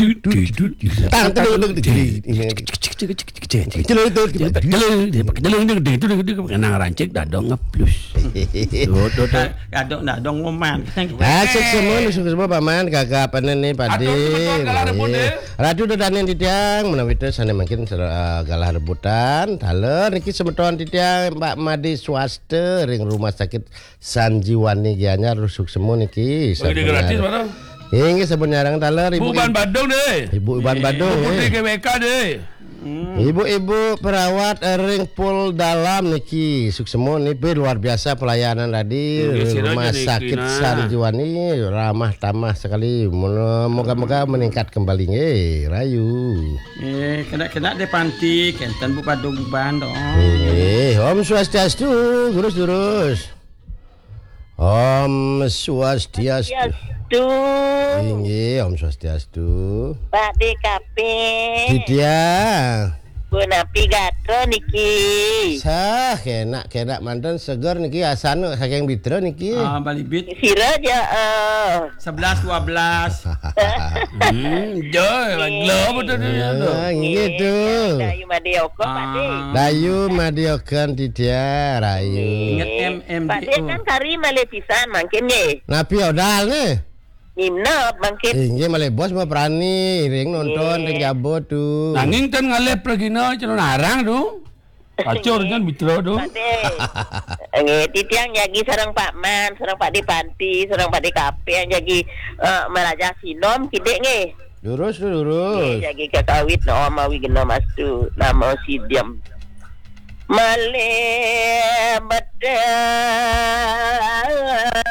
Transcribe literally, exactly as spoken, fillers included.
Tang telung kenang rancik dadong ngeplus. Kadok nak dong ngoman. Asik semua, asik semua paman, kakak panen nih padi. Radu dodanin titiang, menawi itu sana mungkin galah rebutan. Taler niki semeton titiang Mbak Madi swasta ring rumah sakit Sanjiwani gianya rusuk semua niki. Bagi gratis mana? Ini sebenarnya taler ibu. Ibu Ban Badung deh. Ibu Ban Badung. Ibu di G W K deh. Hmm. Ibu-ibu perawat ring pool dalam niki suksemo nih luar biasa pelayanan tadi hmm, rumah sakit Sanjiwani ramah tamah sekali. Moga-moga meningkat kembali nge rayu. Eh kena-kena de panti kenten Bu Badung ban dong. Eh Om Swastiastu terus-terus. Om Swastiastu. Inggih Om Swastiastu. Pak D K P. Didia. Bunapi gato niki. Sah kenak kenak mantan segar niki asano saking bidro niki. Ah balibit. Sira aja eh sebelas dua belas. Hmm, joy, gelo betul dia tuh. Nggih tuh. Dayu Madioko Pak D. Dayu Madiokan Didia Rayu. Ingat M M Pak D kan kari male pisan mangkin ye. Napi odal nih. Nimnop mangkin. Inggih male bos mah berani ring nonton ring jabo tuh. Nanging ten ngalep lagi no celon arang tuh. Kacau kan bitro tuh. Pak D. Nggih titiang jagi sareng Pak Man, sareng Pak D Panti, sareng Pak D K P yang jagi uh, Meraja Sinom kidek nggih. Lurus lurus. Jagi kakawit no mawi genom astu nama sidiam. Male badai